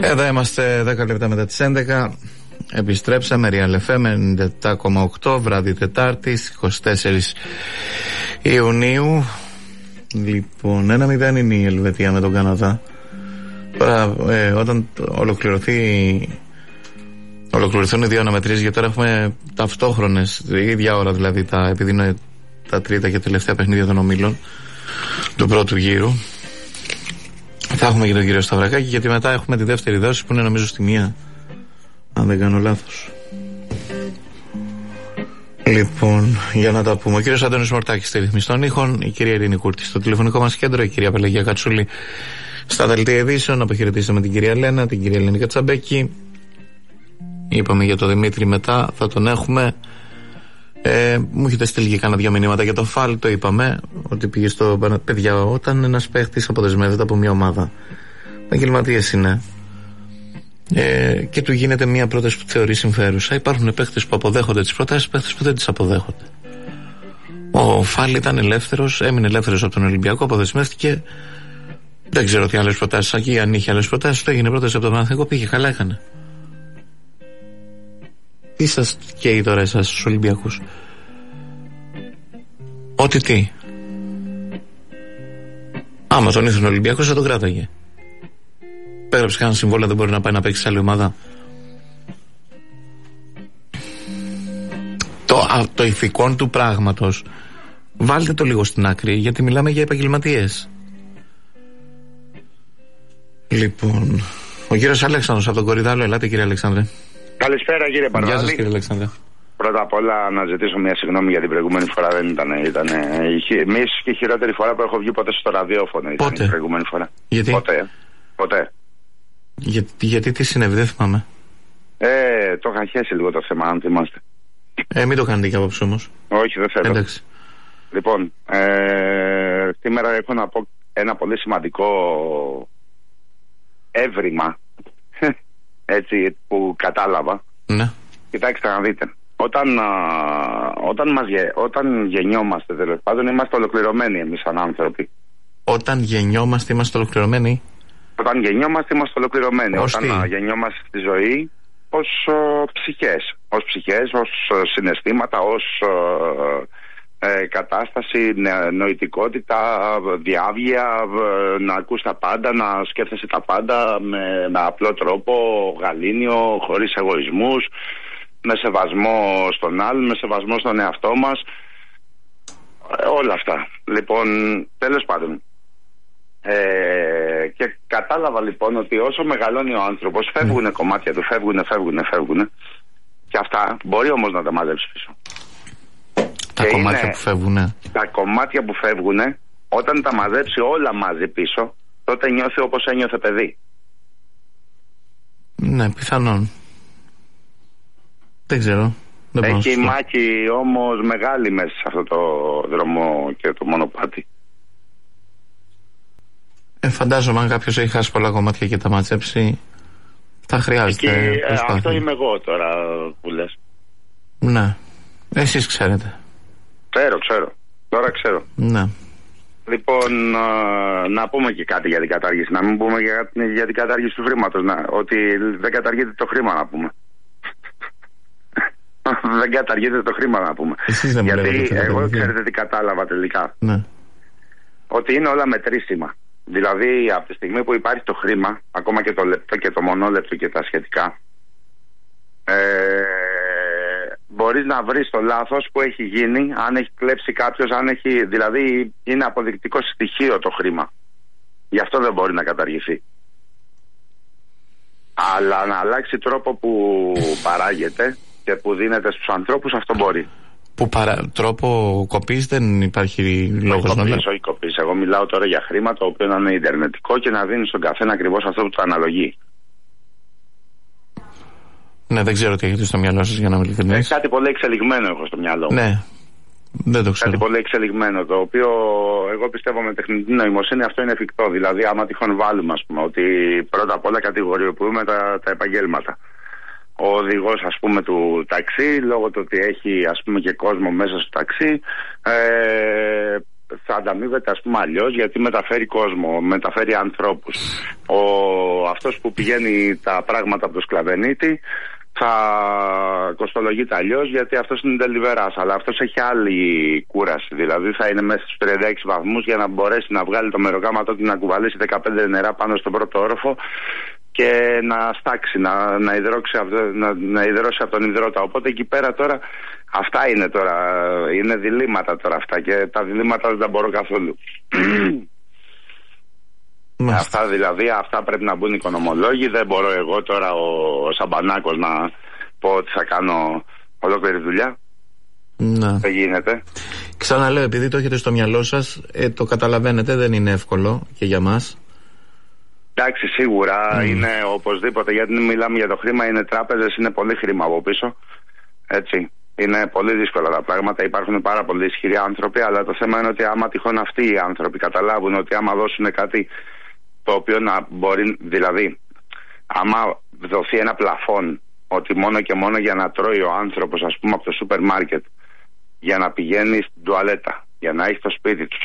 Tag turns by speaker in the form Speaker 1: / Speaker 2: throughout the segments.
Speaker 1: Εδώ είμαστε 10 λεπτά μετά τις 11. Επιστρέψαμε, Real FM 97,8, βράδυ Τετάρτης, 24 Ιουνίου. Λοιπόν, 1-0 είναι η Ελβετία με τον Καναδά. Τώρα, όταν ολοκληρωθούν οι δύο αναμετρήσεις, γιατί τώρα έχουμε ταυτόχρονες, η ίδια ώρα δηλαδή, επειδή είναι τα τρίτα και τελευταία παιχνίδια των ομίλων του πρώτου γύρου. Θα έχουμε και τον κύριο Σταυρακάκη, γιατί μετά έχουμε τη δεύτερη δόση που είναι νομίζω στη 1, αν δεν κάνω λάθος. Λοιπόν, για να τα πούμε. Ο κύριος Αντώνης Μορτάκης στη ρυθμίση των ήχων, η κυρία Ειρήνη Κούρτη στο τηλεφωνικό μας κέντρο, η κυρία Πελαγία Κατσούλη στα δελτία ειδήσεων. Να αποχαιρετήσουμε την κυρία Λένα, την κυρία Ελένη Κατσαμπέκη. Είπαμε για τον Δημήτρη, μετά θα τον έχουμε. Μου έχετε στείλει και κάνα 2 μηνύματα για το ΦΑΛ. Το είπαμε ότι πήγε στο. Παιδιά, όταν ένας παίχτης αποδεσμεύεται από μια ομάδα, επαγγελματίες είναι, και του γίνεται μια πρόταση που θεωρεί συμφέρουσα, υπάρχουν παίχτες που αποδέχονται τις προτάσεις, παίχτες που δεν τις αποδέχονται. Ο ΦΑΛ ήταν ελεύθερος, έμεινε ελεύθερος από τον Ολυμπιακό, αποδεσμεύτηκε. Δεν ξέρω τι άλλες προτάσεις, εκεί αν είχε άλλες προτάσεις, το έγινε πρόταση από τον Παναθηναϊκό, πήγε, καλά έκανε. Τι σας καίει τώρα εσάς στους Ολυμπιακούς? Ότι τι? Άμα τον ήθελε ο Ολυμπιακός θα τον κράταγε. Πέγραψε κανένα συμβόλαιο, δεν μπορεί να πάει να παίξει σε άλλη ομάδα. Το ηθικόν του πράγματος βάλτε το λίγο στην άκρη, γιατί μιλάμε για επαγγελματίες. Λοιπόν, ο κύριος Αλέξανδρος από τον Κορυδάλο. Ελάτε κύριε Αλέξανδρε.
Speaker 2: Καλησπέρα κύριε Παρβάλη.
Speaker 1: Γεια σας κύριε Αλέξανδρε.
Speaker 2: Πρώτα απ' όλα να ζητήσω μια συγγνώμη για την προηγούμενη φορά. Δεν ήταν και η χειρότερη φορά που έχω βγει ποτέ στο ραδιόφωνο. Ήταν
Speaker 1: πότε?
Speaker 2: Η προηγούμενη φορά.
Speaker 1: Γιατί?
Speaker 2: Ποτέ.
Speaker 1: Γιατί τι συνέβη, δεν θυμάμαι.
Speaker 2: Το είχα χέσει λίγο το θέμα, αν θυμάστε.
Speaker 1: Μην το κάνετε και απόψε όμως.
Speaker 2: Όχι, δεν θέλω.
Speaker 1: Εντάξει.
Speaker 2: Λοιπόν, σήμερα έχω να πω ένα πολύ σημαντικό έβριμα, έτσι, που κατάλαβα.
Speaker 1: Ναι.
Speaker 2: Κοιτάξτε να δείτε. Όταν γεννιόμαστε, τέλος πάντων, είμαστε ολοκληρωμένοι εμείς σαν άνθρωποι.
Speaker 1: Όταν γεννιόμαστε είμαστε ολοκληρωμένοι.
Speaker 2: Όταν γεννιόμαστε είμαστε ολοκληρωμένοι.
Speaker 1: Όταν
Speaker 2: γεννιόμαστε στη ζωή ως ψυχές. Ως ψυχές, ως συναισθήματα, ως κατάσταση, νοητικότητα, διάβγεια, να ακούς τα πάντα, να σκέφτεσαι τα πάντα με απλό τρόπο, γαλήνιο, χωρίς εγωισμούς, με σεβασμό στον άλλον, με σεβασμό στον εαυτό μας, όλα αυτά. Λοιπόν, τέλος πάντων, και κατάλαβα λοιπόν ότι όσο μεγαλώνει ο άνθρωπος, φεύγουν κομμάτια του, φεύγουν, και αυτά μπορεί όμως να τα μαζέψει πίσω.
Speaker 1: Τα κομμάτια που φεύγουνε.
Speaker 2: Τα κομμάτια που φεύγουνε, όταν τα μαζέψει όλα μαζί πίσω, τότε νιώθει όπως ένιωθε παιδί.
Speaker 1: Ναι, πιθανόν. Δεν ξέρω.
Speaker 2: Έχει μάχη όμως μεγάλη μέσα σε αυτό το δρόμο και το μονοπάτι.
Speaker 1: Φαντάζομαι αν κάποιος έχει χάσει πολλά κομμάτια και τα μαζέψει, θα χρειάζεται προσπάθεια.
Speaker 2: Αυτό είμαι εγώ τώρα που λες.
Speaker 1: Ναι. Εσείς ξέρετε.
Speaker 2: Ξέρω. Τώρα ξέρω.
Speaker 1: Ναι.
Speaker 2: Λοιπόν, να πούμε και κάτι για την κατάργηση. Να μην πούμε για την κατάργηση του χρήματος. Ότι δεν καταργείται το χρήμα, να πούμε. Δεν καταργείται το χρήμα, να πούμε. Γιατί εγώ ξέρετε τι κατάλαβα τελικά.
Speaker 1: Ναι.
Speaker 2: Ότι είναι όλα μετρήσιμα. Δηλαδή από τη στιγμή που υπάρχει το χρήμα, ακόμα και το λεπτό και το μονόλεπτο και τα σχετικά, μπορείς να βρεις το λάθος που έχει γίνει, αν έχει κλέψει κάποιος, δηλαδή είναι αποδεικτικό στοιχείο το χρήμα. Γι' αυτό δεν μπορεί να καταργηθεί. Αλλά να αλλάξει τρόπο που παράγεται και που δίνεται στους ανθρώπους, αυτό μπορεί.
Speaker 1: Τρόπο κοπής δεν υπάρχει λόγος να λέει.
Speaker 2: Όχι κοπής. Εγώ μιλάω τώρα για χρήμα το οποίο να είναι ιντερνετικό και να δίνει στον καθένα ακριβώς αυτό που του αναλογεί.
Speaker 1: Ναι, δεν ξέρω τι έχετε στο μυαλό σας, για να είμαι ειλικρινής.
Speaker 2: Κάτι πολύ εξελιγμένο έχω στο μυαλό μου.
Speaker 1: Ναι, δεν το ξέρω.
Speaker 2: Κάτι πολύ εξελιγμένο, το οποίο εγώ πιστεύω με τεχνητή νοημοσύνη αυτό είναι εφικτό. Δηλαδή, άμα τυχόν βάλουμε, ας πούμε, ότι πρώτα απ' όλα κατηγοριοποιούμε τα επαγγέλματα. Ο οδηγός, ας πούμε, του ταξί, λόγω του ότι έχει, ας πούμε, και κόσμο μέσα στο ταξί, θα ανταμείβεται, ας πούμε, αλλιώς, γιατί μεταφέρει κόσμο, μεταφέρει ανθρώπους. Ο αυτός που πηγαίνει τα πράγματα από το σκλαβενίτη θα κοστολογείται αλλιώς, γιατί αυτός είναι τελειβεράς, αλλά αυτός έχει άλλη κούραση. Δηλαδή θα είναι μέσα στους 36 βαθμούς για να μπορέσει να βγάλει το μεροκάματο του, να κουβαλήσει 15 νερά πάνω στον πρώτο όροφο και να στάξει, να υδρώσει από τον υδρότα. Οπότε εκεί πέρα τώρα, αυτά είναι τώρα, είναι διλήμματα τώρα αυτά, και τα διλήμματα δεν τα μπορώ καθόλου. Αυτά δηλαδή, αυτά πρέπει να μπουν οι οικονομολόγοι. Δεν μπορώ εγώ τώρα ο Σαμπανάκος να πω ότι θα κάνω ολόκληρη δουλειά.
Speaker 1: Ναι.
Speaker 2: Δεν γίνεται.
Speaker 1: Ξαναλέω, επειδή το έχετε στο μυαλό σας, το καταλαβαίνετε, δεν είναι εύκολο και για μας.
Speaker 2: Εντάξει, σίγουρα είναι οπωσδήποτε, γιατί μιλάμε για το χρήμα, είναι τράπεζες, είναι πολύ χρήμα από πίσω. Έτσι. Είναι πολύ δύσκολα τα πράγματα. Υπάρχουν πάρα πολλοί ισχυροί άνθρωποι, αλλά το θέμα είναι ότι άμα τυχόν αυτοί οι άνθρωποι καταλάβουν ότι άμα δώσουν κάτι το οποίο να μπορεί, δηλαδή, άμα δοθεί ένα πλαφόν, ότι μόνο και μόνο για να τρώει ο άνθρωπος, ας πούμε, από το σούπερ μάρκετ, για να πηγαίνει στην τουαλέτα, για να έχει το σπίτι του,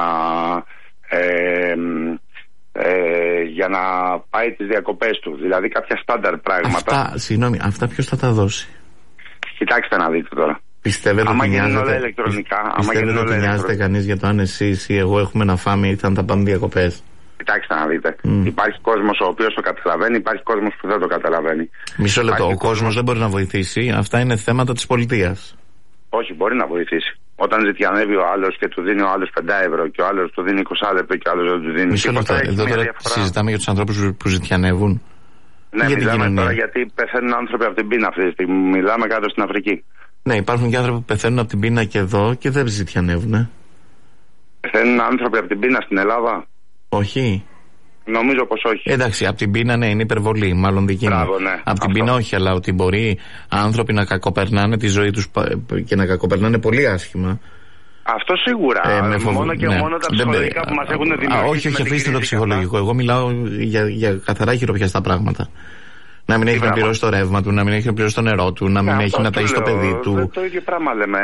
Speaker 2: για να πάει τις διακοπές του, δηλαδή κάποια στάνταρ πράγματα.
Speaker 1: Αυτά, συγγνώμη, αυτά ποιος θα τα δώσει?
Speaker 2: Κοιτάξτε να δείτε τώρα.
Speaker 1: Πιστεύετε ότι νοιάζεται κανείς για το αν εσείς ή εγώ έχουμε να φάμε ή θα τα πάμε διακοπές?
Speaker 2: Κοιτάξτε να δείτε. Υπάρχει κόσμος ο οποίος το καταλαβαίνει, υπάρχει κόσμος που δεν το καταλαβαίνει.
Speaker 1: Μισό λεπτό. Ο κόσμος δεν μπορεί να βοηθήσει. Αυτά είναι θέματα της πολιτείας.
Speaker 2: Όχι, μπορεί να βοηθήσει. Όταν ζητιανεύει ο άλλος και του δίνει ο άλλος 5 ευρώ και ο άλλος του δίνει 20 λεπτό και ο άλλος δεν του δίνει.
Speaker 1: Μισό λεπτό. Εδώ τώρα συζητάμε για τους ανθρώπους που ζητιανεύουν.
Speaker 2: Ναι, μιλάμε τώρα γιατί πεθαίνουν άνθρωποι από την πείνα αυτή τη στιγμή. Μιλάμε κάτω στην Αφρική.
Speaker 1: Ναι, υπάρχουν και άνθρωποι που πεθαίνουν από την πείνα και εδώ και δεν ζητιανεύουν.
Speaker 2: Πεθαίνουν άνθρωποι από την πείνα στην Ελλάδα?
Speaker 1: Όχι.
Speaker 2: Νομίζω πως όχι.
Speaker 1: Εντάξει, από την πείνα ναι, είναι υπερβολή, μάλλον δική μου.
Speaker 2: Ναι,
Speaker 1: από την πείνα όχι, αλλά ότι μπορεί άνθρωποι να κακοπερνάνε τη ζωή τους και να κακοπερνάνε πολύ άσχημα.
Speaker 2: Αυτό σίγουρα. Μόνο και μόνο τα ψυχολογικά που μας έχουν δημιουργήσει.
Speaker 1: Όχι, αφήστε το ψυχολογικό. Εγώ μιλάω για καθαρά χειροπιαστά πράγματα. Να μην έχει να πληρώσει το ρεύμα του, να μην έχει να πληρώσει το νερό του, να μην έχει να ταΐσει το παιδί του.
Speaker 2: Το ίδιο πράγμα λέμε.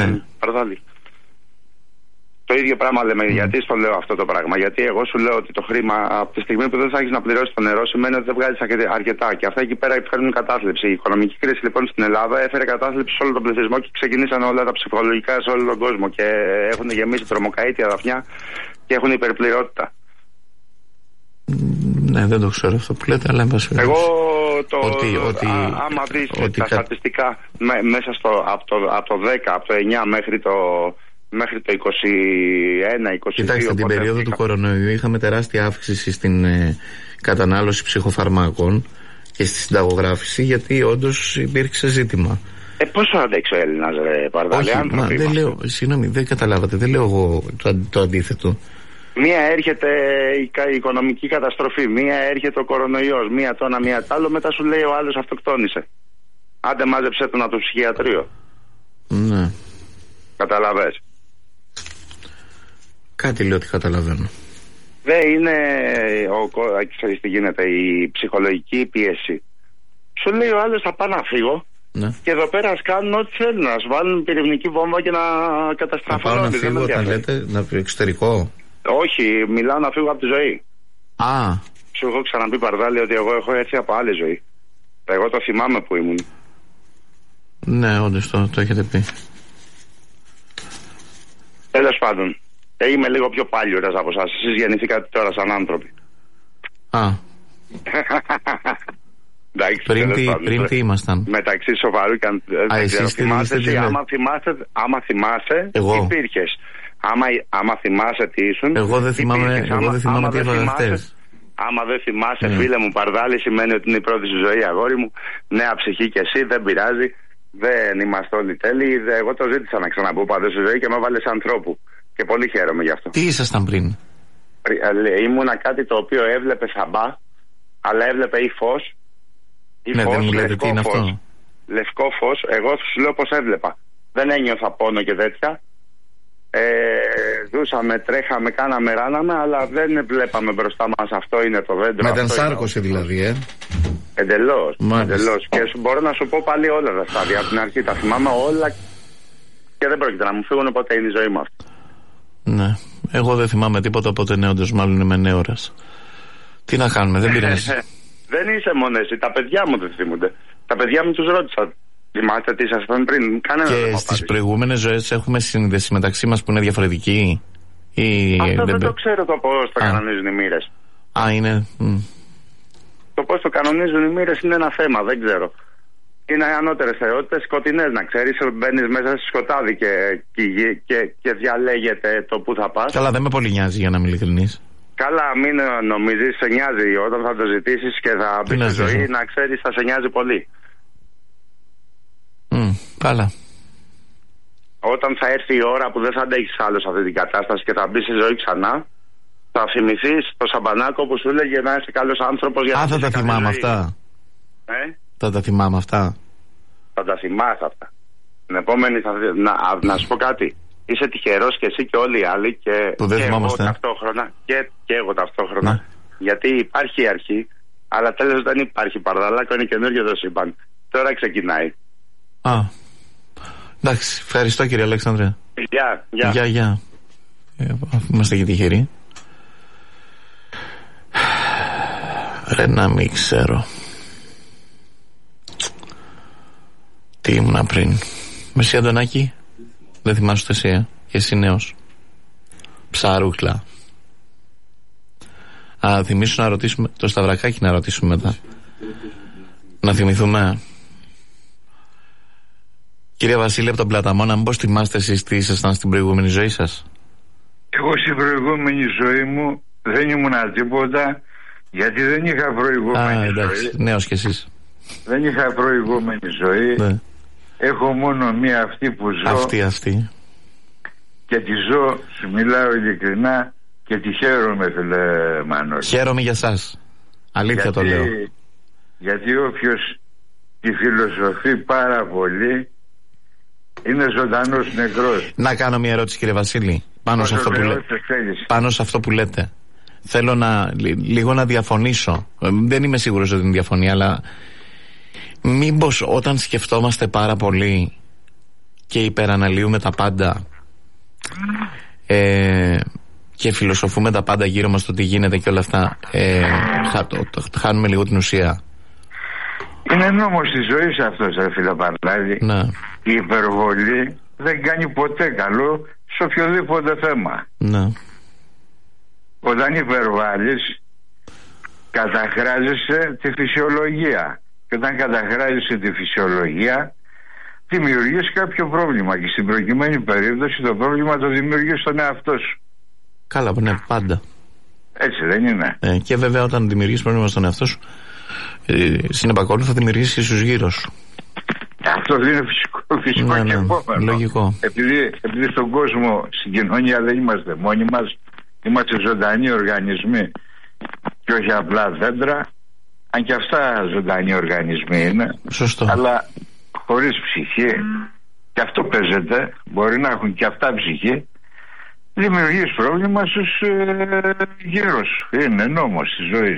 Speaker 2: Το ίδιο πράγμα λέμε. Γιατί στο λέω αυτό το πράγμα? Γιατί εγώ σου λέω ότι το χρήμα από τη στιγμή που δεν θα έχεις να πληρώσεις το νερό σημαίνει ότι δεν βγάζεις αρκετά. Και αυτά εκεί πέρα φέρνουν κατάθλιψη. Η οικονομική κρίση λοιπόν στην Ελλάδα έφερε κατάθλιψη σε όλο τον πληθυσμό και ξεκινήσαν όλα τα ψυχολογικά σε όλο τον κόσμο. Και έχουν γεμίσει τρομοκαΐτια δαφνιά και έχουν υπερπληρότητα.
Speaker 1: Ναι, δεν το ξέρω αυτό που λέτε, αλλά
Speaker 2: εγώ άμα δεις τα στατιστικά μέσα από το 10, από το 9 μέχρι το 21-22.
Speaker 1: Κοιτάξτε, την περίοδο του κορονοϊού είχαμε τεράστια αύξηση στην κατανάλωση ψυχοφαρμάκων και στη συνταγογράφηση, γιατί όντως υπήρξε ζήτημα.
Speaker 2: Πώς θα αντέξει ο Έλληνας, ρε Παρδάλη?
Speaker 1: Όχι, δεν λέω, συγγνώμη, δεν καταλάβατε, δεν λέω εγώ το αντίθετο.
Speaker 2: Μία έρχεται η οικονομική καταστροφή, μία έρχεται ο κορονοϊός, μία το ένα, μία το άλλο, μετά σου λέει ο άλλος αυτοκτόνησε. Άντε μάζεψε τον από το ψυχιατρίο.
Speaker 1: Ναι.
Speaker 2: Καταλαβες?
Speaker 1: Κάτι λέω ότι καταλαβαίνω.
Speaker 2: Δεν είναι, ξέρεις τι γίνεται, η ψυχολογική πίεση. Σου λέει ο άλλος θα πάω να φύγω, ναι, και εδώ πέρα ας κάνουν ό,τι θέλουν, να σου βάλουν πυρηνική βόμβα και να καταστραφούν.
Speaker 1: Να πάω να φύγω όταν λέτε, να φύγω εξωτερικό?
Speaker 2: Όχι, μιλάω να φύγω από τη ζωή. Σου έχω ξαναπεί, Παρδάλη, ότι εγώ έχω έρθει από άλλη ζωή. Εγώ το θυμάμαι που ήμουν.
Speaker 1: Ναι, όντως το έχετε πει.
Speaker 2: Τέλος πάντων, είμαι λίγο πιο πάλιουρας από εσάς. Εσείς γεννηθήκατε τώρα σαν άνθρωποι.
Speaker 1: Πριν τι ήμασταν?
Speaker 2: Μεταξύ σοβαρού και άμα θυμάσαι, υπήρχες. Άμα θυμάσαι τι ήσουν.
Speaker 1: Εγώ δεν θυμάμαι τι έφαγα χτες.
Speaker 2: Άμα δεν θυμάσαι, φίλε μου Παρδάλη, σημαίνει ότι είναι η πρώτη σου ζωή, αγόρι μου. Νέα ψυχή κι εσύ, δεν πειράζει. Δεν είμαστε όλοι τέλειοι. Εγώ το ζήτησα να ξαναμπω πάντα στη ζωή και με έβαλες ανθρώπου. Και πολύ χαίρομαι γι' αυτό.
Speaker 1: Τι ήσασταν πριν?
Speaker 2: Ήμουνα κάτι το οποίο έβλεπε σαμπά, αλλά έβλεπε ή φως.
Speaker 1: Ναι, δεν μου λέτε τι είναι αυτό.
Speaker 2: Λευκό φως. Εγώ σου λέω πως έβλεπα. Δεν ένιωθα πόνο και τέτοια. Ζούσαμε, τρέχαμε, κάναμε, ράναμε, αλλά δεν βλέπαμε μπροστά μας αυτό είναι το δέντρο.
Speaker 1: Μετανσάρκωσε δηλαδή,
Speaker 2: Εντελώς. Και μπορώ να σου πω πάλι όλα τα στάδια από την αρχή. Τα θυμάμαι όλα και δεν πρόκειται να μου φύγουν ποτέ, είναι η ζωή μου αυτή.
Speaker 1: Ναι. Εγώ δεν θυμάμαι τίποτα, οπότε ναι, όντως μάλλον είμαι νέορας. Τι να κάνουμε, δεν πειράζει.
Speaker 2: Δεν είσαι μόνο εσύ, τα παιδιά μου δεν θυμούνται. Τα παιδιά μου τους ρώτησα. Θυμάστε τι ήσασταν πριν.
Speaker 1: Και στις προηγούμενες ζωές έχουμε σύνδεση μεταξύ μας που είναι διαφορετική.
Speaker 2: Αυτό δεν το ξέρω το πώς το κανονίζουν οι μοίρες.
Speaker 1: Είναι.
Speaker 2: Το πώς το κανονίζουν οι μοίρες είναι ένα θέμα, δεν ξέρω. Είναι ανώτερες θεότητες, σκοτεινές να ξέρεις. Μπαίνεις μέσα στη σκοτάδι και διαλέγεται το που θα πας.
Speaker 1: Καλά, δεν με πολύ νοιάζει για να είμαι ειλικρινής.
Speaker 2: Καλά, μην νομίζεις, σε νοιάζει. Όταν θα το ζητήσεις και θα μπει στη ζωή, να ξέρεις, θα σε νοιάζει πολύ.
Speaker 1: Καλά.
Speaker 2: Όταν θα έρθει η ώρα που δεν θα αντέχεις άλλο σε αυτή την κατάσταση και θα μπει στη ζωή ξανά, θα θυμηθείς το σαμπανάκο που σου έλεγε να είσαι καλός άνθρωπος.
Speaker 1: Θα τα θυμάμαι αυτά. Θα τα θυμάμαι αυτά.
Speaker 2: Θα τα θυμάσαι αυτά. Την επόμενη να σου πω κάτι. Είσαι τυχερός και εσύ και όλοι οι άλλοι
Speaker 1: που δεν θυμάμαστε.
Speaker 2: Και εγώ ταυτόχρονα. Ναι. Γιατί υπάρχει η αρχή, αλλά τέλος δεν υπάρχει Παρδαλάκο, είναι καινούριο το σύμπαν. Τώρα ξεκινάει.
Speaker 1: Εντάξει, ευχαριστώ κύριε Αλέξανδρε. Γεια. Είμαστε και τυχεροί. Ρε να μην ξέρω τι ήμουνα πριν. Μεσή Αντωνάκη, δεν θυμάσαι εσύ, και εσύ νέος. Ψαρούχλα. Θυμίσου να ρωτήσουμε το Σταυρακάκι, να ρωτήσουμε μετά. Να θυμηθούμε. Κύριε Βασίλη από τον Πλαταμόνα, μήπως θυμάστε εσείς τι ήσασταν στην προηγούμενη ζωή σας?
Speaker 3: Εγώ στην προηγούμενη ζωή μου δεν ήμουνα τίποτα, γιατί δεν είχα προηγούμενη ζωή.
Speaker 1: Νέος κι εσείς.
Speaker 3: Δεν είχα προηγούμενη ζωή.
Speaker 1: Ναι.
Speaker 3: Έχω μόνο μία αυτή που ζω.
Speaker 1: Αυτή.
Speaker 3: Και τη ζω, σου μιλάω ειλικρινά και τη χαίρομαι, φίλε Μανώλη.
Speaker 1: Χαίρομαι για σας. Αλήθεια το λέω.
Speaker 3: Γιατί όποιος τη φιλοσοφεί πάρα πολύ είναι ζωντανός νεκρός.
Speaker 1: Να κάνω μια ερώτηση κύριε Βασίλη πάνω σε αυτό που λέτε. Θέλω λίγο να διαφωνήσω. Δεν είμαι σίγουρος ότι είναι διαφωνία, αλλά μήπως όταν σκεφτόμαστε πάρα πολύ και υπεραναλύουμε τα πάντα και φιλοσοφούμε τα πάντα γύρω μας, το τι γίνεται και όλα αυτά, χάνουμε λίγο την ουσία.
Speaker 3: Είναι νόμος της ζωής αυτός, φίλε Παρλάδη.
Speaker 1: Ναι.
Speaker 3: Η υπερβολή δεν κάνει ποτέ καλό σε οποιοδήποτε θέμα.
Speaker 1: Ναι.
Speaker 3: Όταν υπερβάλλεις, καταχράζεσαι τη φυσιολογία. Και όταν καταχράζεσαι τη φυσιολογία, δημιουργείς κάποιο πρόβλημα. Και στην προκειμένη περίπτωση το πρόβλημα το δημιουργείς στον εαυτό σου.
Speaker 1: Καλά, ναι, πάντα.
Speaker 3: Έτσι δεν είναι?
Speaker 1: Και βέβαια όταν δημιουργείς πρόβλημα στον εαυτό σου, συνεπακόλουθα θα δημιουργήσει στους γύρω σου.
Speaker 3: Αυτό είναι φυσικό και επόμενο.
Speaker 1: Λογικό.
Speaker 3: Επειδή στον κόσμο, στην κοινωνία δεν είμαστε μόνοι μας, είμαστε ζωντανοί οργανισμοί και όχι απλά δέντρα, αν και αυτά ζωντανοί οργανισμοί είναι.
Speaker 1: Σωστό. Αλλά
Speaker 3: χωρίς ψυχή, και αυτό παίζεται, μπορεί να έχουν και αυτά ψυχή, δημιουργείς πρόβλημα στους γύρω σου. Είναι νόμος της ζωής.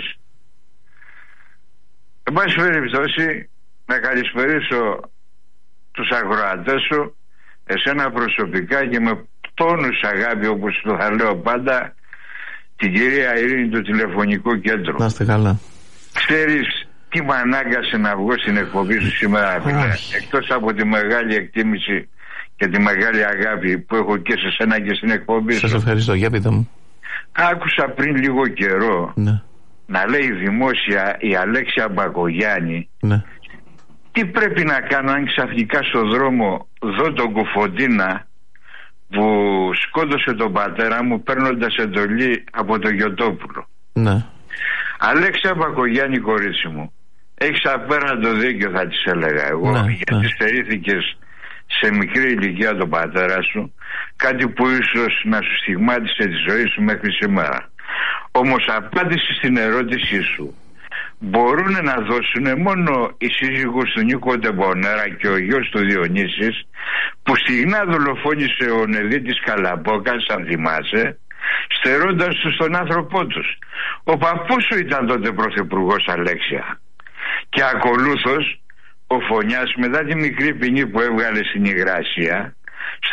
Speaker 3: Εν πάση περιπτώσει, να καλησπερίσω τους ακροατές σου, εσένα προσωπικά και με τόνους αγάπη, όπως το θα λέω πάντα, την κυρία Ειρήνη του τηλεφωνικού κέντρου.
Speaker 1: Να είστε καλά.
Speaker 3: Ξέρεις τι με ανάγκασε να βγω στην εκπομπή σου σήμερα, φίλε? Εκτός από τη μεγάλη εκτίμηση και τη μεγάλη αγάπη που έχω και σε σένα και στην εκπομπή σου.
Speaker 1: Σας ευχαριστώ, για πείτε μου.
Speaker 3: Άκουσα πριν λίγο καιρό να λέει δημόσια η Αλέξια Μπακογιάννη τι πρέπει να κάνω αν ξαφνικά στο δρόμο δω τον Κουφοντίνα που σκότωσε τον πατέρα μου παίρνοντας εντολή από τον Γιωτόπουλο. Αλέξια Μπακογιάννη, κορίτσι μου, έχεις απέραντο δίκιο, θα της έλεγα εγώ, γιατί στερήθηκες σε μικρή ηλικία τον πατέρα σου, κάτι που ίσως να σου στιγμάτισε τη ζωή σου μέχρι σήμερα. Όμως απάντηση στην ερώτησή σου μπορούν να δώσουν μόνο η σύζυγος του Νίκο Τεμπονέρα και ο γιος του Διονύσης, που στιγνά δολοφόνησε ο Νεδίτης Καλαμπόκας, αν θυμάσαι, στερώντας τους τον άνθρωπό τους. Ο παππούς σου ήταν τότε πρωθυπουργός, Αλέξια. Και ακολούθως ο Φωνιάς, μετά τη μικρή ποινή που έβγαλε στην υγρασία,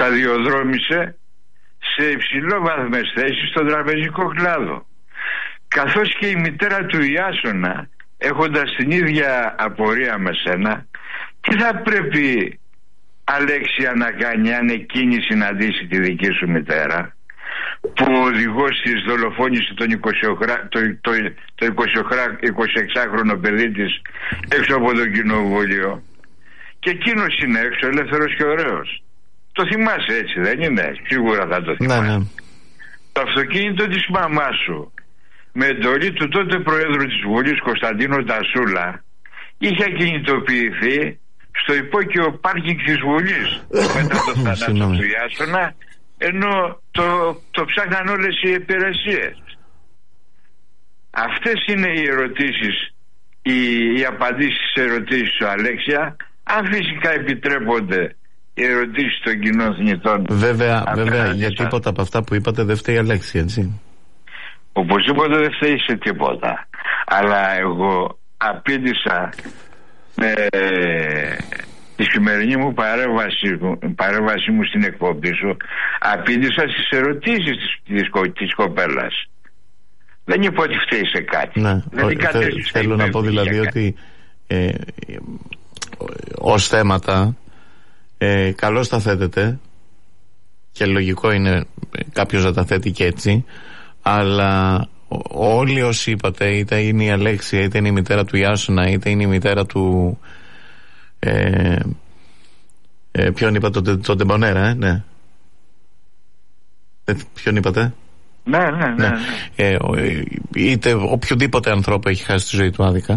Speaker 3: σταδιοδρόμησε σε υψηλόβαθμες θέσεις στον τραπεζικό κλάδο. καθώς και η μητέρα του Ιάσονα, έχοντας την ίδια απορία με σένα, τι θα πρέπει, Αλέξια, να κάνει αν εκείνη συναντήσει τη δική σου μητέρα, που ο οδηγός της δολοφόνησε το 26χρονο παιδί της έξω από το κοινοβούλιο, και εκείνος είναι έξω ελεύθερος και ωραίος. Το θυμάσαι, έτσι δεν είναι? Σίγουρα θα το θυμάσαι.
Speaker 1: Ναι.
Speaker 3: Το αυτοκίνητο της μαμάς σου, με εντολή του τότε Προέδρου της Βουλής Κωνσταντίνου Τασούλα, είχε κινητοποιηθεί στο υπόκειο πάρκινγκ της Βουλής μετά το θάνατο του Ιάσονα, ενώ το ψάχναν όλες οι υπηρεσίες. Αυτές είναι οι ερωτήσεις, οι απαντήσεις στις ερωτήσεις του, Αλέξια, αν φυσικά επιτρέπονται οι ερωτήσεις των κοινών θνητών.
Speaker 1: Βέβαια, για τίποτα από αυτά που είπατε δεν φταίει η Αλέξια, έτσι.
Speaker 3: Οπωσδήποτε δεν φταίει σε τίποτα. Αλλά απήντησα με τη σημερινή μου παρέμβαση μου στην εκπομπή σου, απήντησα στις ερωτήσεις της κοπέλας. Δεν είπα ότι φταίει σε κάτι.
Speaker 1: Ναι, θέλω να πω δηλαδή ότι ως θέματα καλώς τα θέτετε και λογικό είναι κάποιος να τα θέτει και έτσι, αλλά όλοι όσοι είπατε, είτε είναι η Αλέξια, είτε είναι η μητέρα του Ιάσονα, είτε είναι η μητέρα του ποιον είπατε, τον Τεμπονέρα, ναι. Ποιον είπατε?
Speaker 3: Ναι.
Speaker 1: Είτε οποιοδήποτε ανθρώπου έχει χάσει τη ζωή του άδικα,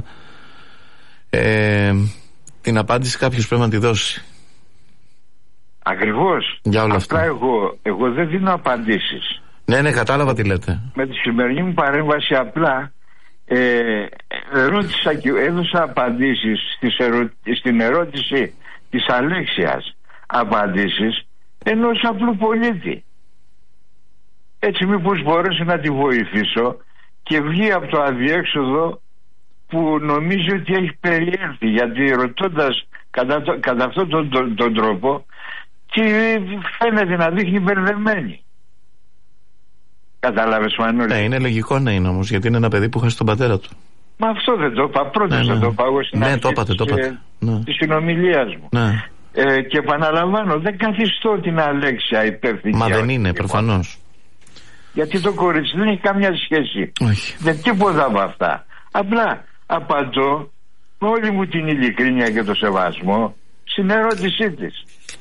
Speaker 1: την απάντηση κάποιος πρέπει να τη δώσει.
Speaker 3: Ακριβώς.
Speaker 1: Για όλα αυτά.
Speaker 3: Εγώ δεν δίνω απαντήσεις.
Speaker 1: Ναι, κατάλαβα τι λέτε.
Speaker 3: Με τη σημερινή μου παρέμβαση απλά ρώτησα και έδωσα απαντήσεις στην ερώτηση της Αλέξιας, απαντήσεις ενός απλού πολίτη. Έτσι μήπως μπορέσω να τη βοηθήσω και βγει από το αδιέξοδο που νομίζει ότι έχει περιέλθει, γιατί ρωτώντας κατά αυτόν τον τρόπο και φαίνεται να δείχνει μπερδεμένη. Κατάλαβες, Μανώλη?
Speaker 1: Ναι, είναι λογικό να είναι όμως, γιατί είναι ένα παιδί που χάσει τον πατέρα του.
Speaker 3: Μα αυτό δεν το είπα. Πρώτος δεν το είπα εγώ στην αρχή της συνομιλίας μου.
Speaker 1: Ναι.
Speaker 3: Και επαναλαμβάνω, δεν καθιστώ την Αλέξια υπεύθυνη.
Speaker 1: Μα δεν είναι, προφανώς.
Speaker 3: Γιατί το κορίτσι δεν έχει καμιά σχέση.
Speaker 1: Όχι.
Speaker 3: Δεν τίποτα από αυτά. Απλά απαντώ με όλη μου την ειλικρίνεια και το σεβασμό στην ερώτησή της.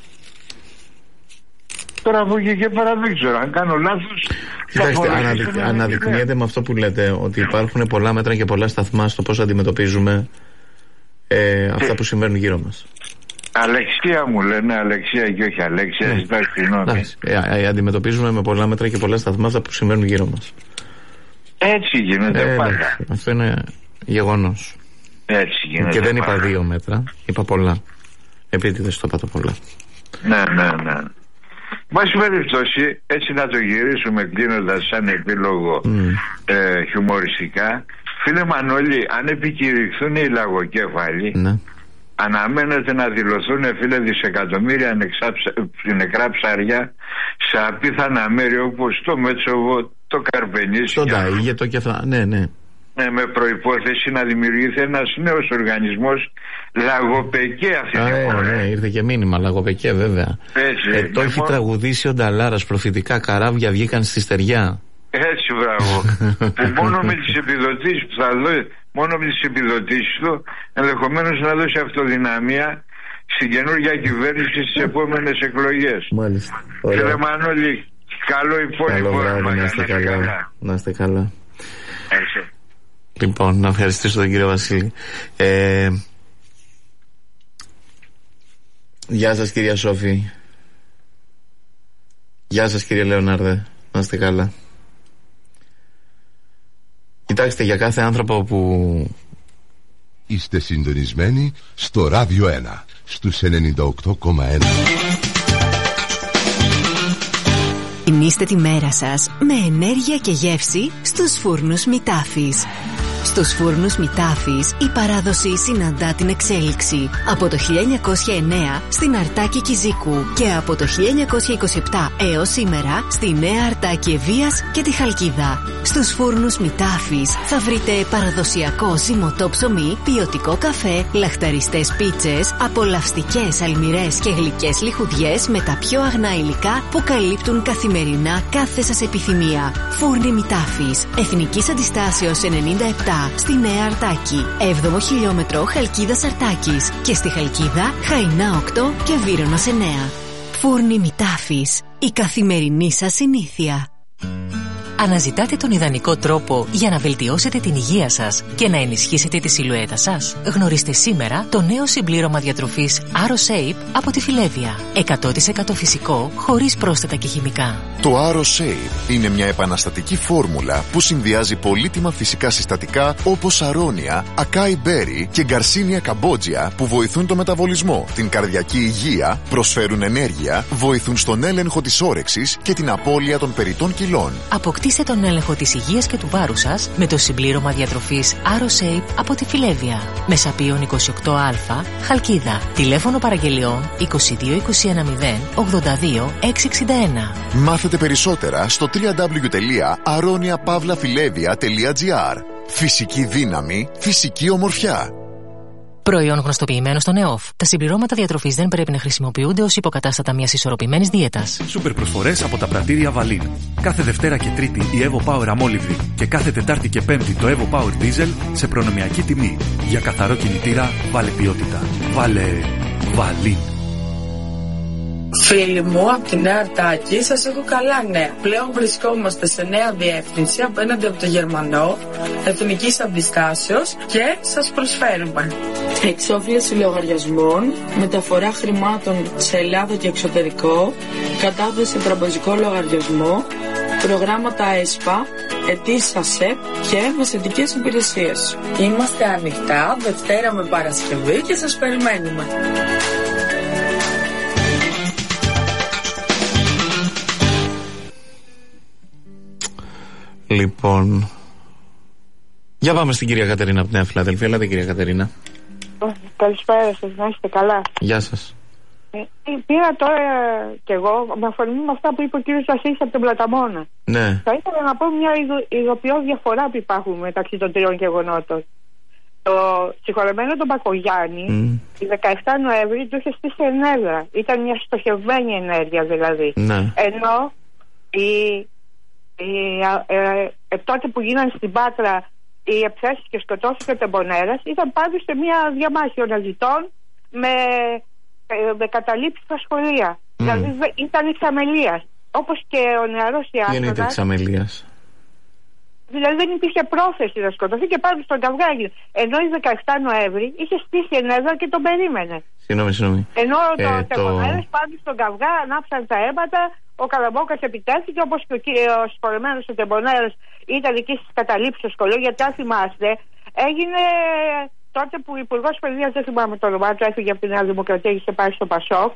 Speaker 3: Τώρα από εκεί και πέρα δεν ξέρω αν κάνω λάθος.
Speaker 1: Κοιτάξτε, αναδεικνύεται με αυτό που λέτε ότι υπάρχουν πολλά μέτρα και πολλά σταθμά στο πώς αντιμετωπίζουμε αυτά που συμβαίνουν γύρω μας.
Speaker 3: Αλεξία μου λένε, Αλεξία και όχι Αλέξια, ζητάει συγγνώμη.
Speaker 1: Αντιμετωπίζουμε με πολλά μέτρα και πολλά σταθμά αυτά που συμβαίνουν γύρω μας.
Speaker 3: Έτσι γίνεται πάντα.
Speaker 1: Αυτό είναι γεγονός.
Speaker 3: Έτσι γίνεται.
Speaker 1: Και δεν είπα 2 μέτρα, είπα πολλά. Επίτηδες το είπα το πολλά.
Speaker 3: Ναι. Βάση περιπτώσει, έτσι να το γυρίσουμε κλείνοντας σαν επίλογο χιουμοριστικά. Φίλε Μανώλη, αν επικηρυχθούν οι λαγοκέφαλοι, αναμένεται να δηλωθούν, φίλε, δισεκατομμύρια νεκρά ψάρια σε απίθανα μέρη όπως το Μέτσοβο, το Καρπενήσι,
Speaker 1: στον Ταΐγετο και αυτά. Ναι.
Speaker 3: Με προϋπόθεση να δημιουργηθεί ένας νέος οργανισμός, Λαγοπεκέ αυτή τη φορά.
Speaker 1: Ναι, ήρθε και μήνυμα, Λαγοπεκέ βέβαια. Το έχει τραγουδήσει ο Νταλάρας προφητικά, καράβια βγήκαν στη στεριά.
Speaker 3: Έτσι, μπράβο. Που μόνο με τις επιδοτήσεις που θα δώσει, μόνο με τις επιδοτήσεις του, ενδεχομένως να δώσει αυτοδυναμία στην καινούργια κυβέρνηση στις επόμενες εκλογές.
Speaker 1: Μάλιστα.
Speaker 3: Κύριε Μανώλη, καλό υπόλοιπο.
Speaker 1: Να είστε καλά. Λοιπόν, να ευχαριστήσω τον κύριο Βασίλη. Γεια σας κυρία Σόφη. Γεια σας κύριε Λεωνάρδε. Να είστε καλά. Κοιτάξτε, για κάθε άνθρωπο που...
Speaker 4: Είστε συντονισμένοι στο Ράδιο 1 στους 98,1.
Speaker 5: Γεμίστε τη μέρα σας με ενέργεια και γεύση στους φούρνους Μητάφης. Στους φούρνους Μητάφης η παράδοση συναντά την εξέλιξη. Από το 1909 στην Αρτάκη Κιζίκου και από το 1927 έως σήμερα στη Νέα Αρτάκη Ευβοίας και τη Χαλκίδα. Στους φούρνους Μητάφης θα βρείτε παραδοσιακό ζυμωτό ψωμί, ποιοτικό καφέ, λαχταριστές πίτσες, απολαυστικές αλμυρές και γλυκές λιχουδιές με τα πιο αγνά υλικά που καλύπτουν καθημερινά κάθε σας επιθυμία. Φούρνοι Μητάφης, Εθνικής Αντιστάσεως 97 στη Νέα Αρτάκη, 7ο χιλιόμετρο Χαλκίδας Αρτάκης και στη Χαλκίδα Χαϊνά 8 και Βύρωνος 9. Φούρνοι Μητάφης, η καθημερινή σας συνήθεια.
Speaker 6: Αναζητάτε τον ιδανικό τρόπο για να βελτιώσετε την υγεία σας και να ενισχύσετε τη σιλουέτα σας? Γνωρίστε σήμερα το νέο συμπλήρωμα διατροφής AroShape από τη Φιλέβια. 100% φυσικό, χωρίς πρόσθετα και χημικά.
Speaker 7: Το AroShape είναι μια επαναστατική φόρμουλα που συνδυάζει πολύτιμα φυσικά συστατικά όπως αρώνια, ακάι μπέρι και γκαρσίνια καμπότζια που βοηθούν το μεταβολισμό, την καρδιακή υγεία, προσφέρουν ενέργεια, βοηθούν στον έλεγχο της όρεξης και την απώλεια των περιττών κιλών.
Speaker 6: Αποκτήστε τον έλεγχο της υγείας και του βάρους σας με το συμπλήρωμα διατροφής AroShape από τη Φιλέβια. Μεσαπίων 28α, Χαλκίδα. Τηλέφωνο παραγγελιών 22 210 82 661.
Speaker 7: Μάθετε περισσότερα στο www.aroniapavlafilevia.gr. Φυσική δύναμη, φυσική ομορφιά.
Speaker 6: Προϊόν γνωστοποιημένο στον ΕΟΦ. Τα συμπληρώματα διατροφής δεν πρέπει να χρησιμοποιούνται ως υποκατάστατα μιας ισορροπημένης δίαιτας.
Speaker 8: Σούπερ προσφορές από τα πρατήρια Βαλίν. Κάθε Δευτέρα και Τρίτη η Evo Power αμόλυβδη και κάθε Τετάρτη και Πέμπτη το Evo Power Diesel σε προνομιακή τιμή. Για καθαρό κινητήρα, βάλε ποιότητα. Βάλε Βαλίν.
Speaker 9: Φίλοι μου από τη Νέα Αρτάκη, σας έχω καλά νέα. Πλέον βρισκόμαστε σε νέα διεύθυνση απέναντι από το Γερμανό, Εθνικής Αντιστάσεως και σας προσφέρουμε εξόφληση λογαριασμών, μεταφορά χρημάτων σε Ελλάδα και εξωτερικό, κατάθεση τραπεζικό λογαριασμό, προγράμματα ΕΣΠΑ, αιτήσεις ΑΣΕΠ και μεσαιτικές υπηρεσίες. Είμαστε ανοιχτά Δευτέρα με Παρασκευή και σας περιμένουμε.
Speaker 1: Λοιπόν, για πάμε στην κυρία Κατερίνα από τη Νέα Φιλαδελφία. Ελάτε κυρία Κατερίνα.
Speaker 10: Καλησπέρα σας, να είστε καλά.
Speaker 1: Γεια σας.
Speaker 10: Πήρα τώρα κι εγώ με αφορμή με αυτά που είπε ο κύριος Βασίλης από τον Πλαταμόνα.
Speaker 1: Ναι.
Speaker 10: Θα ήθελα να πω μια ειδοποιώ διαφορά που υπάρχουν μεταξύ των τριών γεγονότων. Το συγχωρεμένο τον Μπακογιάννη, η 17 Νοέμβρη του είχε στήσει ενέργεια. Ήταν μια στοχευμένη ενέργεια δηλαδή.
Speaker 1: Ναι.
Speaker 10: Ενώ τότε που γίνανε στην Πάτρα οι επιθέσεις και σκοτώθηκε ο Τεμπονέρας, ήταν πάντω σε μια διαμάχη αναζητών με καταλήψεις στα σχολεία. Δηλαδή ήταν εξαμελίας. Όπως και ο νεαρός Ιάσονας.
Speaker 1: Δεν ήταν εξαμελίας.
Speaker 10: Δηλαδή δεν υπήρχε πρόθεση να σκοτωθεί και πάνω στον καυγά. Ενώ η 17 Νοέμβρη είχε στήσει ενέργεια και τον περίμενε.
Speaker 1: Συγγνώμη.
Speaker 10: Ενώ το Τεμπονέρας πάνω στον καυγά ανάψαν τα αίματα. Ο Καλαμπόκας επιτέθηκε, όπως και ο συγχωρεμένος ο Τεμπονέρας ήταν εκεί στις καταλήψεις στο σχολείο. Γιατί αν θυμάστε, έγινε τότε που ο Υπουργός Παιδείας, δεν θυμάμαι το όνομά του, έφυγε από τη Νέα Δημοκρατία και είχε πάει στο Πασόκ.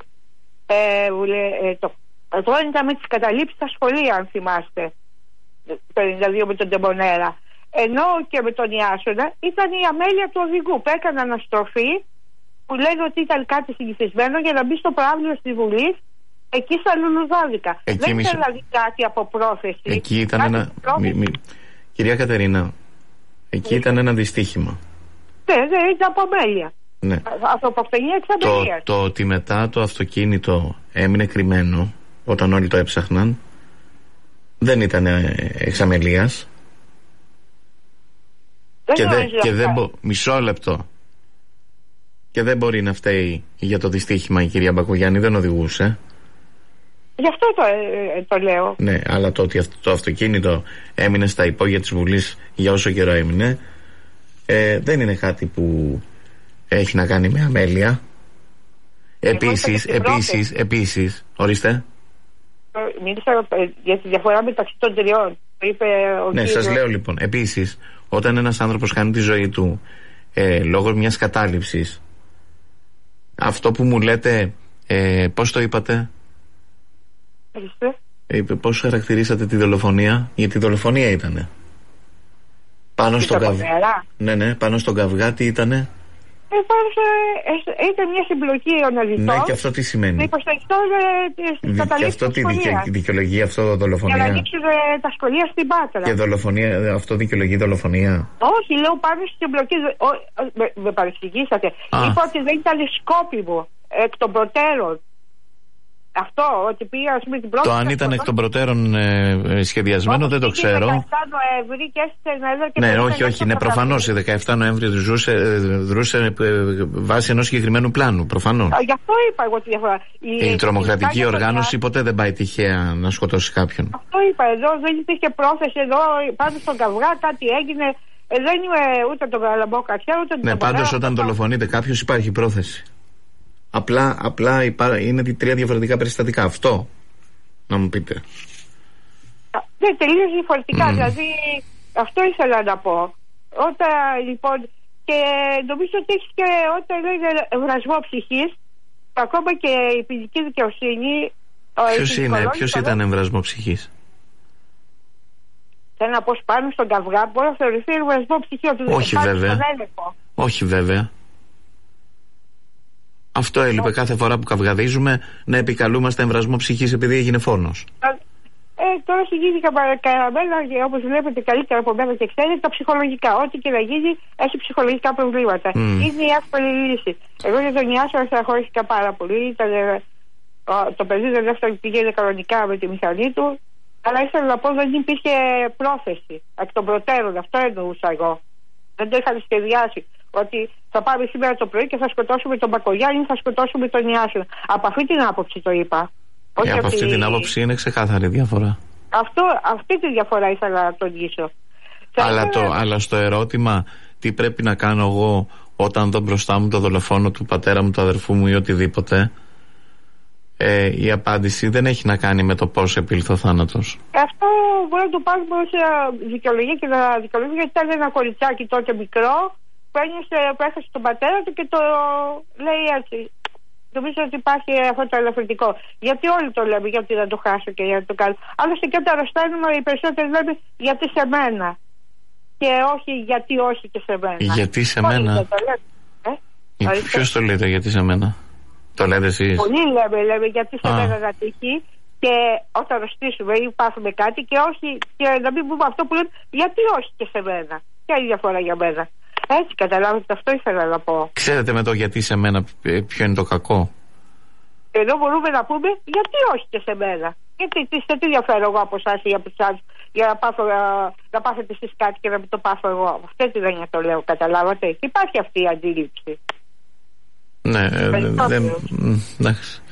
Speaker 10: Το ήταν με τις καταλήψεις στα σχολεία, αν θυμάστε, το 92 με τον Τεμπονέρα. Ενώ και με τον Ιάσονα ήταν η αμέλεια του οδηγού που έκανε αναστροφή, που λένε ότι ήταν κάτι συνηθισμένο για να μπει στο προαύλιο στη Βουλή. Εκεί στα Λουλουδάδικα. Δεν ήταν δηλαδή κάτι από πρόθεση.
Speaker 1: Εκεί ήταν ένα. Κυρία Κατερίνα, εκεί ήταν ένα δυστύχημα.
Speaker 10: Ναι, ήταν από αμέλεια.
Speaker 1: Ναι.
Speaker 10: Ανθρωποκτονία εξαμελίας.
Speaker 1: Το ότι μετά το αυτοκίνητο έμεινε κρυμμένο όταν όλοι το έψαχναν, δεν ήταν εξαμελίας. Μισό λεπτό. Και δεν μπορεί να φταίει για το δυστύχημα η κυρία Μπακογιάννη, δεν οδηγούσε.
Speaker 10: Γι' αυτό το λέω.
Speaker 1: Ναι, αλλά το ότι το αυτοκίνητο έμεινε στα υπόγεια της Βουλής για όσο καιρό έμεινε, δεν είναι κάτι που έχει να κάνει με αμέλεια. Επίσης, ορίστε.
Speaker 10: Μίλησα για τη διαφορά μεταξύ των τριών.
Speaker 1: Ναι, σας λέω λοιπόν. Επίσης, όταν ένας άνθρωπος χάνει τη ζωή του λόγω μιας κατάληψης, αυτό που μου λέτε, πώς το είπατε? Πώς χαρακτηρίσατε τη δολοφονία? Γιατί δολοφονία ήτανε. Πάνω στον καυγά. Ναι, πάνω στον καυγά τι ήτανε?
Speaker 10: Ήταν μια συμπλοκή αναλυτών.
Speaker 1: Ναι, και αυτό τι σημαίνει? Και αυτό τι δικαιολογεί αυτό δολοφονία?
Speaker 10: Για να ανοίξουν τα σχολεία στην Πάτρα.
Speaker 1: Και δολοφονία, αυτό δικαιολογεί δολοφονία?
Speaker 10: Όχι, λέω πάνω στη συμπλοκή. Με παρεξηγήσατε. Είπα ότι δεν ήταν σκόπιμο εκ των προτέρων. Αυτό, ότι πήγα με την πρώτη.
Speaker 1: Το αν ήταν εκ των προτέρων σχεδιασμένο δεν το ξέρω.
Speaker 10: 17 Νοέμβρη και έστειλε.
Speaker 1: Ναι, όχι, είναι προφανώς. Η 17 Νοέμβρη δρούσε βάσει ενός συγκεκριμένου πλάνου. Προφανώς.
Speaker 10: Γι' αυτό είπα εγώ τη διαφορά.
Speaker 1: Η τρομοκρατική οργάνωση ποτέ δεν πάει τυχαία να σκοτώσει κάποιον.
Speaker 10: Αυτό είπα. Εδώ δεν υπήρχε πρόθεση. Εδώ πάνω στον καυγά κάτι έγινε. Δεν είμαι ούτε τον Καλαμπό Κατσιά ούτε τον.
Speaker 1: Ναι, πάντως όταν δολοφονείται κάποιος υπάρχει πρόθεση. Απλά είναι τρία διαφορετικά περιστατικά. Αυτό να μου πείτε.
Speaker 10: Ναι, τελείως διαφορετικά. Δηλαδή αυτό ήθελα να πω. Όταν λοιπόν, και νομίζω ότι έχει και όταν είναι ευρασμό ψυχής, ακόμα και η ποινική δικαιοσύνη.
Speaker 1: Ποιος ήταν εμβρασμό ψυχής?
Speaker 10: Θέλω να πω πάνω στον καυγά μπορεί να θεωρηθεί εμβρασμό ψυχής.
Speaker 1: Όχι βέβαια. Αυτό έλειπε κάθε φορά που καυγαδίζουμε, να επικαλούμαστε εμβρασμό ψυχής επειδή έγινε φόνος.
Speaker 10: Τώρα συγκίνηκα καραμέλα, όπως βλέπετε καλύτερα από μένα και ξέρετε, τα ψυχολογικά. Ό,τι και να γίνει έχει ψυχολογικά προβλήματα. Είναι η εύκολη λύση. Εγώ για τον Ιάσονα στεναχωρήθηκα πάρα πολύ. Το παιδί δεν έφτανε, πηγαίνει κανονικά με τη μηχανή του. Αλλά ήθελα να πω δεν υπήρχε πρόθεση εκ των προτέρων. Αυτό εννοούσα εγώ. Δεν το είχαν σχεδιάσει. Ότι θα πάμε σήμερα το πρωί και θα σκοτώσουμε τον Μπακογιάννη ή θα σκοτώσουμε τον Ιάσονα. Από αυτή την άποψη το είπα.
Speaker 1: Από αυτή την άποψη είναι ξεκάθαρη διαφορά.
Speaker 10: Αυτή τη διαφορά ήθελα να τονίσω.
Speaker 1: Αλλά στο ερώτημα τι πρέπει να κάνω εγώ όταν δω μπροστά μου το δολοφόνο του πατέρα μου, του αδερφού μου ή οτιδήποτε, η απάντηση δεν έχει να κάνει με το πώς επήλθε ο θάνατος.
Speaker 10: Αυτό μπορεί να το πάρουμε ως δικαιολογία και να δικαιολογεί, γιατί ήταν ένα κοριτσάκι τότε μικρό που έχασε τον πατέρα του και το λέει έτσι. Νομίζω ότι υπάρχει αυτό το ελαφρυντικό. Γιατί όλοι το λέμε, γιατί να το χάσω και για να το κάνω. Άλλωστε και όταν αρρωσταίνουμε οι περισσότεροι λέμε γιατί σε μένα. Και όχι γιατί όχι και σε μένα.
Speaker 1: Γιατί σε μένα. Ποιος το λέτε γιατί σε μένα? Το λέτε εσείς?
Speaker 10: Πολλοί λέμε γιατί σε μένα να τύχει. Και όταν αρρωστήσουμε ή πάθουμε κάτι και όχι, και να μην πούμε αυτό που λέμε γιατί όχι και σε μένα. Ποια είναι η διαφορά για μένα? Έτσι καταλάβετε, αυτό ήθελα να πω.
Speaker 1: Ξέρετε με το γιατί σε μένα ποιο είναι το κακό?
Speaker 10: Εδώ μπορούμε να πούμε γιατί όχι και σε μένα. Γιατί σε τι διαφέρω εγώ από εσάς ή από τους άλλους για να πάθετε εσείς κάτι και να μην το πάθω εγώ. Αυτή την έννοια το λέω, καταλάβατε. Υπάρχει αυτή η αντίληψη.
Speaker 1: Ναι, εντάξει.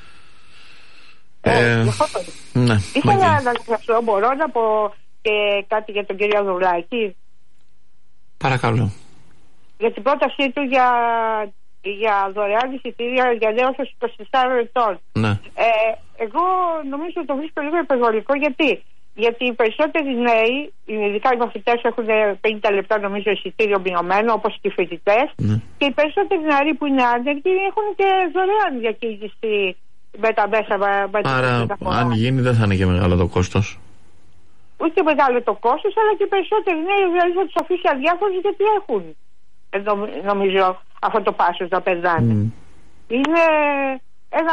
Speaker 1: Ναι.
Speaker 10: Ήθελα να σας μπορώ να πω και κάτι για τον κύριο Ανδρουλάκη.
Speaker 1: Παρακαλώ.
Speaker 10: Για την πρότασή του για δωρεάν εισιτήρια για νέους 24 ετών.
Speaker 1: Ναι.
Speaker 10: Εγώ νομίζω το βρίσκω λίγο υπερβολικό. Γιατί οι περισσότεροι νέοι, ειδικά οι μαθητές, έχουν 50 λεπτά νομίζω εισιτήριο μειωμένο, όπως και οι φοιτητές.
Speaker 1: Ναι.
Speaker 10: Και οι περισσότεροι νεαροί που είναι άνεργοι έχουν και δωρεάν διακίνηση με τα μέσα.
Speaker 1: Άρα, αν γίνει, δεν θα είναι και μεγάλο το κόστος.
Speaker 10: Ούτε μεγάλο το κόστος, αλλά και περισσότεροι νέοι δηλαδή θα τους αφήσει αδιάφορους γιατί έχουν. Νομίζω αυτό το πάσος να περνάνε. Είναι ένα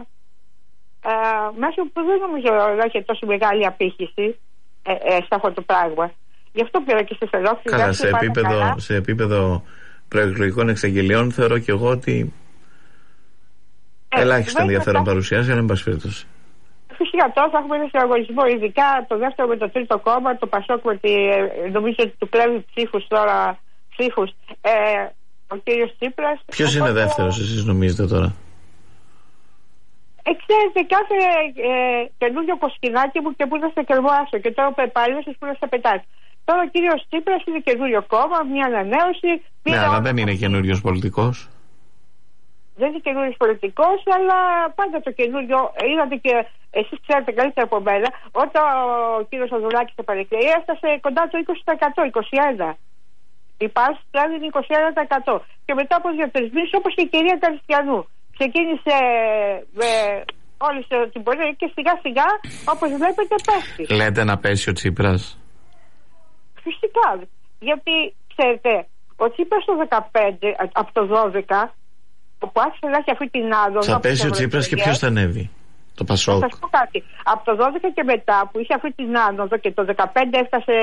Speaker 10: μέσο που δεν νομίζω να έχει τόσο μεγάλη απήχηση σε αυτό το πράγμα. Γι' αυτό πήρα και σε Θεσσαλονίκη.
Speaker 1: Καλά, σε επίπεδο προεκλογικών εξαγγελιών θεωρώ και εγώ ότι ελάχιστα ενδιαφέρον παρουσιάζει, αλλά εν πάση περιπτώσει.
Speaker 10: Φυσικά τώρα θα έχουμε ένα συναγωνισμό, ειδικά το δεύτερο με το τρίτο κόμμα, το Πασόκ, νομίζω ότι του κλέβει ψήφους τώρα. Ο κύριος Τσίπρας.
Speaker 1: Ποιος είναι δεύτερος εσείς νομίζετε τώρα?
Speaker 10: Ξέρετε, κάθε καινούργιο κοσκινάκι μου και που να σε κερβάσω και τώρα πεπάλωσες που να σε πετάσει. Τώρα ο κύριος Τσίπρας είναι καινούριο κόμμα, μια ανανέωση.
Speaker 1: Ναι, αλλά δεν είναι καινούριος πολιτικός.
Speaker 10: Δεν είναι καινούριος πολιτικός, αλλά πάντα το καινούριο. Είδατε και εσείς ξέρετε καλύτερα από μένα, όταν ο κύριος Ανδρουλάκης επανεκλεγεί έφτασε κοντά το 20%, 21%. Η πάση δηλαδή είναι 21%. Και μετά από 2-3 μήνες, όπως και η κυρία Καριστιανού, ξεκίνησε με όλη την πορεία και σιγά σιγά, όπως βλέπετε, πέφτει.
Speaker 1: Λέτε να πέσει ο Τσίπρας?
Speaker 10: Φυσικά. Γιατί ξέρετε, ο Τσίπρας το 2015, από το 2012, που άρχισε να έχει αυτή την άδεια.
Speaker 1: Θα πέσει ο Τσίπρας και ποιος θα ανέβει? Το Πασόκ.
Speaker 10: Θα σας πω κάτι. Από το 12 και μετά που είχε αυτή την άνοδο και το 2015 έφτασε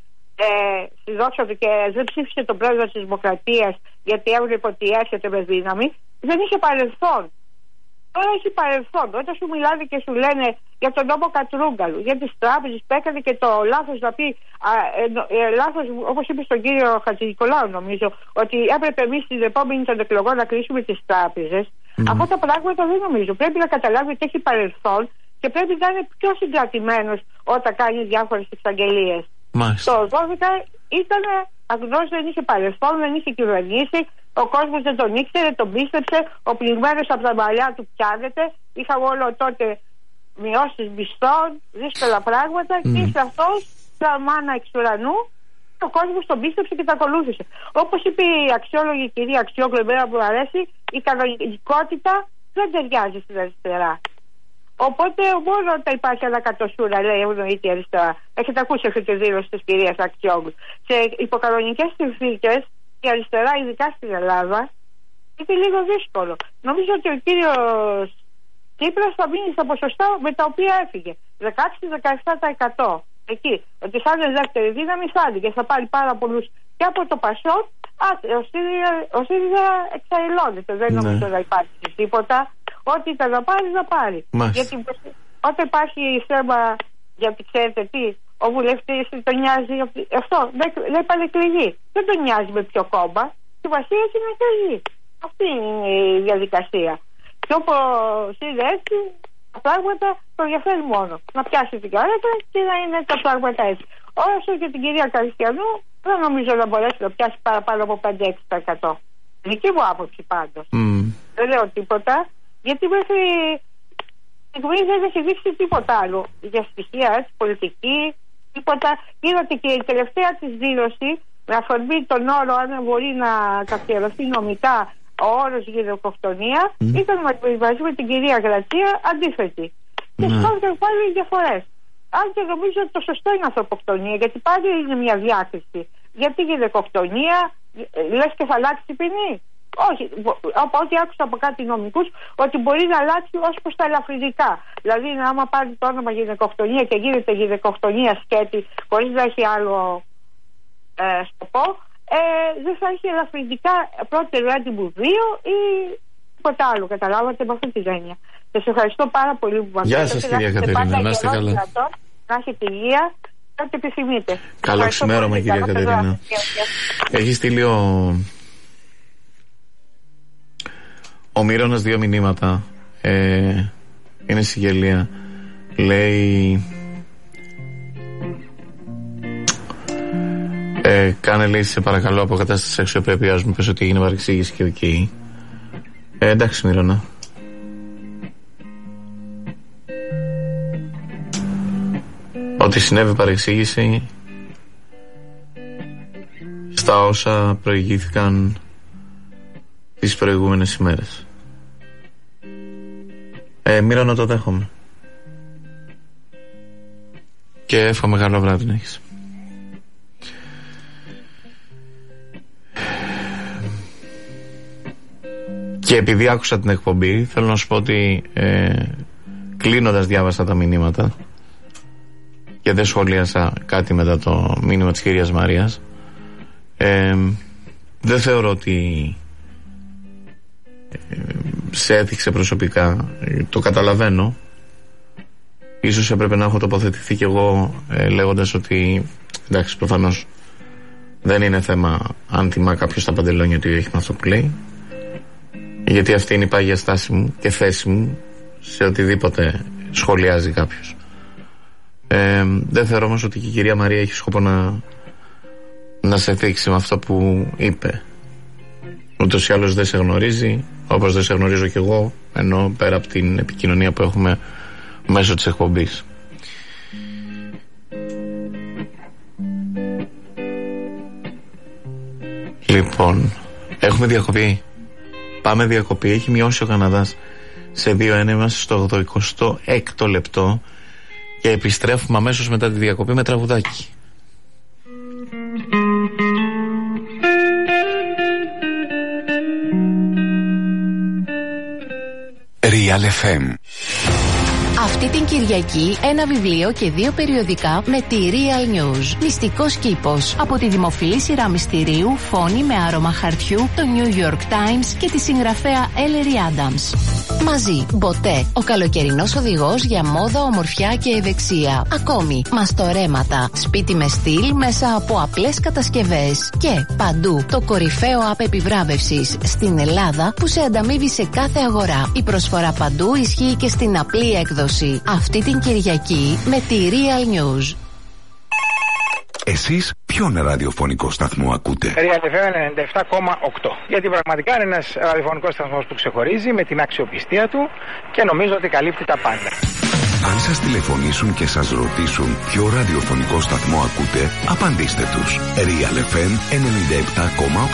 Speaker 10: στη δόξα του και δεν ψήφισε τον πρόεδρο της Δημοκρατίας γιατί έβλεπε ότι έρχεται με δύναμη, δεν είχε παρελθόν. Τώρα έχει παρελθόν. Όταν σου μιλάνε και σου λένε για τον νόμο Κατρούγκαλου, για τις τράπεζες που έκανε και το λάθος να πει, λάθος, όπως είπε στον κύριο Χατζηνικολάου νομίζω, ότι έπρεπε εμείς στην επόμενη των εκλογών να κλείσουμε τις τράπεζες. Αυτά τα πράγματα δεν νομίζω. Πρέπει να καταλάβει ότι έχει παρελθόν και πρέπει να είναι πιο συγκρατημένος όταν κάνει διάφορες εξαγγελίες. Το 12 ήταν αγνός, δεν είχε παρελθόν, δεν είχε κυβερνήσει. Ο κόσμος δεν τον ήξερε, τον πίστεψε. Ο πληγμένος από τα μαλλιά του πιάνεται. Είχαμε όλο τότε μειώσεις μισθών, δύσκολα πράγματα. Και ήρθε αυτός, σαν μάνα εξ ουρανού. Ο κόσμος τον πίστεψε και τα ακολούθησε. Όπως είπε η αξιόλογη κυρία Αξιόγλου, εμένα που μου αρέσει, η κανονικότητα δεν ταιριάζει στην αριστερά. Οπότε μόνο όταν υπάρχει ένα κατοσούρα, λέει, ευνοείται η αριστερά. Έχετε ακούσει αυτή τη δήλωση της κυρίας Αξιόγλου. Σε υποκανονικές συνθήκες η αριστερά, ειδικά στην Ελλάδα, είναι λίγο δύσκολο. Νομίζω ότι ο κύριος Τσίπρας θα μείνει στα ποσοστά με τα οποία έφυγε. 16-17%. Εκεί. Ότι θα είναι δεύτερη δύναμη, θα είναι και θα πάρει πάρα πολλούς και από το Πασόκ. Ο ΣΥΡΙΖΑ εξαελώνεται. Δεν νομίζω να υπάρχει τίποτα. Ό,τι ήταν να πάρει, να πάρει. Γιατί όταν υπάρχει θέμα, γιατί ξέρετε τι, ο βουλευτής τον νοιάζει αυτό, δεν πάνε εκλεγεί. Δεν τον νοιάζει με ποιο κόμμα. Στη βασία είναι εκλεγεί. Αυτή είναι η διαδικασία. Και όπως είναι έτσι, τα πράγματα το ενδιαφέρει μόνο. Να πιάσει την καρέτα και να είναι τα πράγματα έτσι. Όσο και την κυρία Καριστιανού, δεν νομίζω να μπορέσει να πιάσει παραπάνω από 5-6%. Δική μου άποψη πάντως. Δεν λέω τίποτα, γιατί μέχρι στιγμή δεν έχει δείξει τίποτα άλλο για στοιχεία, πολιτική, τίποτα. Είδατε και η τελευταία της δήλωση, με αφορμή τον όρο, αν μπορεί να καθιερωθεί νομικά ο όρος γυναικοκτονία, ήταν μαζί με την κυρία Γρατζία αντίθετη. Και σκέφτηκαν πάλι διαφορές. Αν και νομίζω ότι το σωστό είναι ανθρωποκτονία, γιατί πάλι είναι μια διάκριση. Γιατί γυναικοκτονία, λες και θα αλλάξει η ποινή? Όχι. Από ό,τι άκουσα από κάτι νομικούς, ότι μπορεί να αλλάξει ως προς τα ελαφρυντικά. Δηλαδή, άμα πάρει το όνομα γυναικοκτονία και γίνεται γυναικοκτονία σκέτη, χωρίς να έχει άλλο σκοπό, δεν θα έχει ελαφρυντικά πρώτερο έντιμου 2 ή τίποτα άλλο. Καταλάβατε με αυτή τη έννοια. Σας ευχαριστώ πάρα πολύ που μας
Speaker 1: Γεια σας, κυρία Κατερίνα. Να είστε καλά.
Speaker 10: Να έχετε υγεία. Ό,τι επιθυμείτε.
Speaker 1: Καλό ξημέρωμα, κυρία Κατερίνα. Έχει στείλει ο Μύρονας 2 μηνύματα. Είναι συγγελία. Λέει, κάνε, λέει, σε παρακαλώ, αποκατάσταση αξιοπρέπειας μου. Πες ότι έγινε παρεξήγηση και δικαιή. Εντάξει, Μύρονα. Ότι συνέβη παρεξήγηση στα όσα προηγήθηκαν τις προηγούμενες ημέρες. Μύρονα, το δέχομαι. Και εύχομαι καλό βράδυ να έχεις. Και επειδή άκουσα την εκπομπή, θέλω να σου πω ότι κλείνοντας διάβασα τα μηνύματα και δεν σχολίασα κάτι μετά το μήνυμα της κυρίας Μαρίας. Δεν θεωρώ ότι σε έθιξε προσωπικά. Το καταλαβαίνω. Ίσως έπρεπε να έχω τοποθετηθεί κι εγώ λέγοντας ότι εντάξει, προφανώς δεν είναι θέμα αν τιμά κάποιος τα παντελόνια του ή όχι με αυτό που λέει, γιατί αυτή είναι η πάγια στάση μου και θέση μου σε οτιδήποτε σχολιάζει κάποιος. Δεν θεωρώ όμως ότι και η κυρία Μαρία έχει σκοπό να σε θίξει με αυτό που είπε. Ούτως ή άλλως δεν σε γνωρίζει, όπως δεν σε γνωρίζω κι εγώ, ενώ πέρα από την επικοινωνία που έχουμε μέσω της εκπομπής. Λοιπόν, έχουμε διακοπή. Πάμε διακοπή. Έχει μειώσει ο Καναδάς σε 2-1. Είμαστε στο 86ο λεπτό και επιστρέφουμε αμέσως μετά τη διακοπή με τραγουδάκι.
Speaker 11: Real FM.
Speaker 5: Αυτή την Κυριακή ένα βιβλίο και 2 περιοδικά με τη Real News. Μυστικός κήπος. Από τη δημοφιλή σειρά μυστηρίου Φόνη με άρωμα χαρτιού, το New York Times και τη συγγραφέα Ellery Adams. Μαζί, Μποτέ, ο καλοκαιρινός οδηγός για μόδα, ομορφιά και ευεξία. Ακόμη, μαστορέματα, σπίτι με στυλ μέσα από απλές κατασκευές. Και παντού, το κορυφαίο app επιβράβευσης στην Ελλάδα που σε ανταμείβει σε κάθε αγορά. Η προσφορά παντού ισχύει και στην απλή έκδοση. Αυτή την Κυριακή με τη Real News.
Speaker 11: Εσείς ποιον ραδιοφωνικό σταθμό ακούτε?
Speaker 12: Real FM 97,8. Γιατί πραγματικά είναι ένας ραδιοφωνικός σταθμός που ξεχωρίζει με την αξιοπιστία του και νομίζω ότι καλύπτει τα πάντα.
Speaker 11: Αν σας τηλεφωνήσουν και σας ρωτήσουν ποιο ραδιοφωνικό σταθμό ακούτε, απαντήστε τους. Real FM 97,8.